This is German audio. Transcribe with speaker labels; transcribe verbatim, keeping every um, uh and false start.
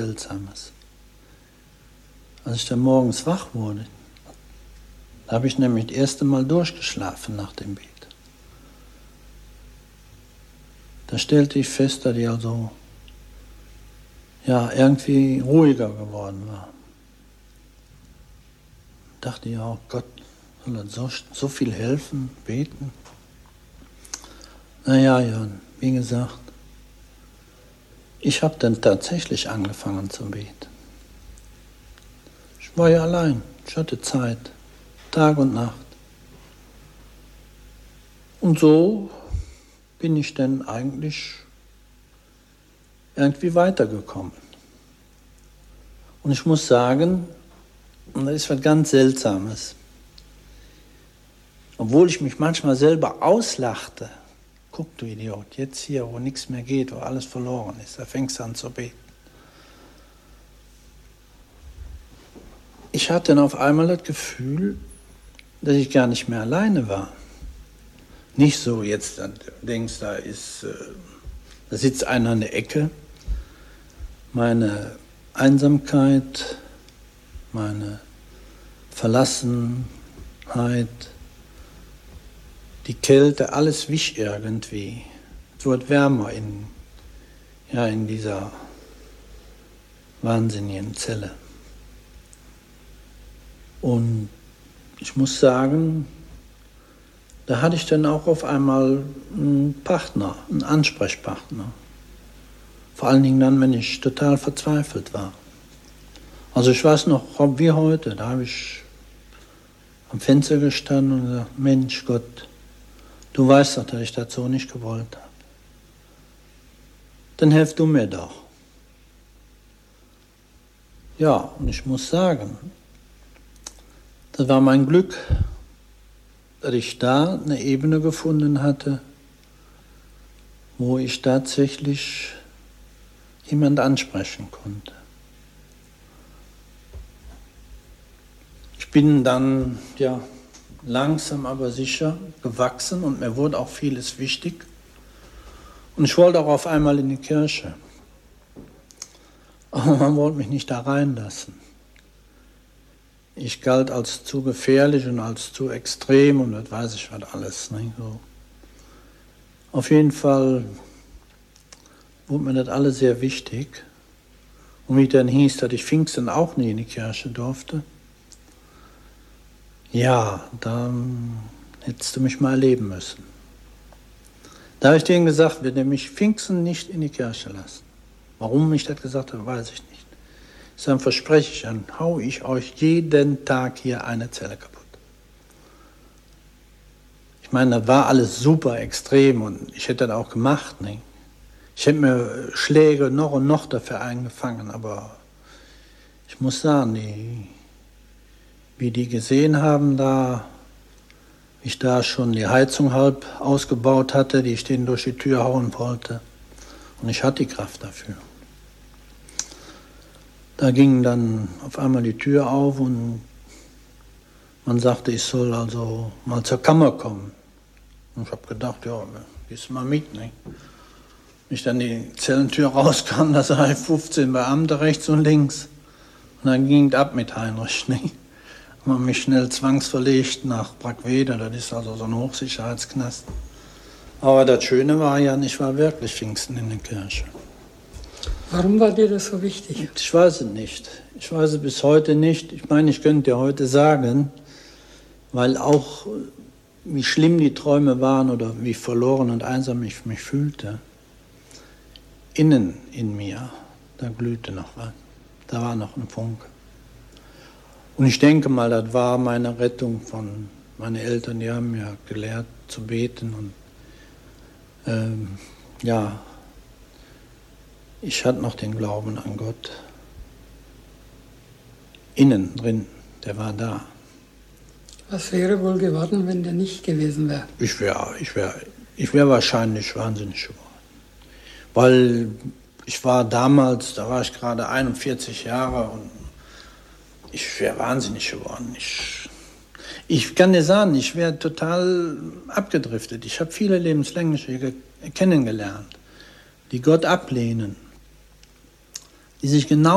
Speaker 1: Seltsames. Als ich dann morgens wach wurde, da habe ich nämlich das erste Mal durchgeschlafen nach dem Gebet. Da stellte ich fest, dass ich also ja, irgendwie ruhiger geworden war. Dachte ja, oh Gott, soll das so, so viel helfen, beten? Naja, Jan, wie gesagt, ich habe dann tatsächlich angefangen zu beten. Ich war ja allein, ich hatte Zeit, Tag und Nacht. Und so bin ich dann eigentlich irgendwie weitergekommen. Und ich muss sagen, und das ist was ganz Seltsames, obwohl ich mich manchmal selber auslachte, guck du Idiot, jetzt hier, wo nichts mehr geht, wo alles verloren ist, da fängst du an zu beten. Ich hatte dann auf einmal das Gefühl, dass ich gar nicht mehr alleine war. Nicht so jetzt, du denkst, da ist, da sitzt einer in der Ecke. Meine Einsamkeit, meine Verlassenheit, die Kälte, alles wich irgendwie. Es wird wärmer in, ja, in dieser wahnsinnigen Zelle. Und ich muss sagen, da hatte ich dann auch auf einmal einen Partner, einen Ansprechpartner. Vor allen Dingen dann, wenn ich total verzweifelt war. Also ich weiß noch, wie heute, da habe ich am Fenster gestanden und gesagt, Mensch Gott, du weißt doch, dass ich das so nicht gewollt habe. Dann hilf du mir doch. Ja, und ich muss sagen, das war mein Glück, dass ich da eine Ebene gefunden hatte, wo ich tatsächlich jemand ansprechen konnte. Ich bin dann ja langsam aber sicher gewachsen und mir wurde auch vieles wichtig. Und ich wollte auch auf einmal in die Kirche. Aber man wollte mich nicht da reinlassen. Ich galt als zu gefährlich und als zu extrem und das weiß ich was alles. Nicht? So. Auf jeden Fall wurde mir das alles sehr wichtig. Und wie dann hieß, dass ich Pfingsten auch nie in die Kirche durfte. Ja, da hättest du mich mal erleben müssen. Da habe ich denen gesagt, wenn ihr mich Pfingsten nicht in die Kirche lassen. Warum ich das gesagt habe, weiß ich nicht. Dann verspreche ich, dann hau ich euch jeden Tag hier eine Zelle kaputt. Ich meine, das war alles super extrem und ich hätte das auch gemacht. Ne? Ich hätte mir Schläge noch und noch dafür eingefangen, aber ich muss sagen, die, wie die gesehen haben, da wie ich da schon die Heizung halb ausgebaut hatte, die ich denen durch die Tür hauen wollte. Und ich hatte die Kraft dafür. Da ging dann auf einmal die Tür auf und man sagte, ich soll also mal zur Kammer kommen. Und ich habe gedacht, ja, gehst du mal mit. Ne? Ich dann die Zellentür rauskam, da sah ich fünfzehn Beamte rechts und links. Und dann ging es ab mit Heinrich. Ne? Man hat mich schnell zwangsverlegt nach Brackwede, das ist also so ein Hochsicherheitsknast. Aber das Schöne war ja, ich war wirklich Pfingsten in der Kirche.
Speaker 2: Warum war dir das so wichtig?
Speaker 1: Ich weiß es nicht. Ich weiß es bis heute nicht. Ich meine, ich könnte dir heute sagen, weil auch wie schlimm die Träume waren oder wie verloren und einsam ich mich fühlte, innen in mir, da glühte noch was. Da war noch ein Funke. Und ich denke mal, das war meine Rettung von meinen Eltern, die haben mir gelehrt zu beten und ähm, ja, ich hatte noch den Glauben an Gott. Innen drin, der war da.
Speaker 2: Was wäre wohl geworden, wenn der nicht gewesen wäre?
Speaker 1: Ich wäre ich wär, ich wär wahrscheinlich wahnsinnig geworden. Weil ich war damals, da war ich gerade einundvierzig Jahre und ich wäre wahnsinnig geworden. Ich, ich kann dir sagen, ich wäre total abgedriftet. Ich habe viele lebenslängliche kennengelernt, die Gott ablehnen, die sich genau